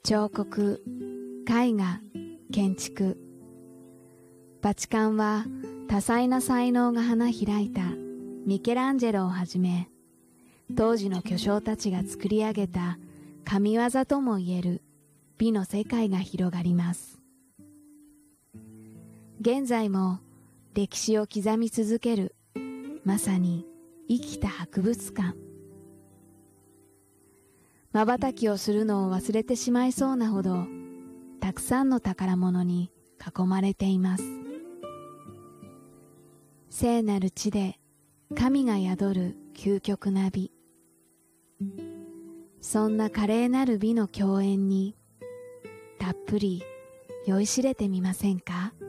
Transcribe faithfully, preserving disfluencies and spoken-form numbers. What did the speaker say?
彫刻、絵画、建築。バチカンは多彩な才能が花開いたミケランジェロをはじめ、当時の巨匠たちが作り上げた神業ともいえる美の世界が広がります。現在も歴史を刻み続ける、まさに生きた博物館。瞬きをするのを忘れてしまいそうなほど、たくさんの宝物に囲まれています。聖なる地で神が宿る究極な美。そんな華麗なる美の共演に、たっぷり酔いしれてみませんか？